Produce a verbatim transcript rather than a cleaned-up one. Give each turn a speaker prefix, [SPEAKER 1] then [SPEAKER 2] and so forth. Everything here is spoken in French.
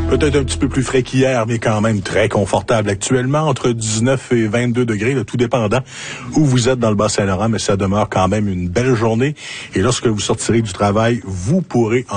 [SPEAKER 1] Peut-être un petit peu plus frais qu'hier, mais quand même très confortable actuellement, entre dix-neuf et vingt-deux degrés, là, tout dépendant où vous êtes dans le Bas-Saint-Laurent, mais ça demeure quand même une belle journée. Et lorsque vous sortirez du travail, vous pourrez